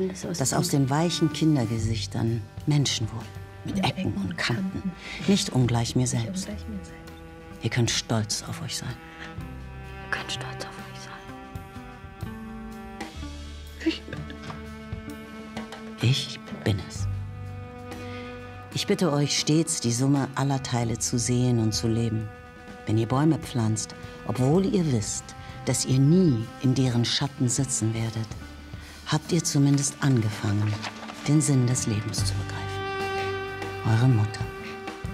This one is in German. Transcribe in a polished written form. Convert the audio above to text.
dass aus den weichen Kindergesichtern Menschen wurden, mit Ecken und Kanten, nicht ungleich mir selbst. Ihr könnt stolz auf euch sein. Ihr könnt stolz auf euch sein. Ich bin es. Ich bitte euch stets, die Summe aller Teile zu sehen und zu leben. Wenn ihr Bäume pflanzt, obwohl ihr wisst, dass ihr nie in deren Schatten sitzen werdet, habt ihr zumindest angefangen, den Sinn des Lebens zu begreifen. Eure Mutter.